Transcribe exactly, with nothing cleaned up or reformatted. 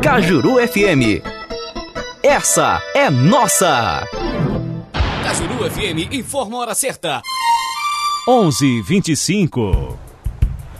Cajuru F M. Essa é nossa. Cajuru F M informa a hora certa. onze e vinte e cinco.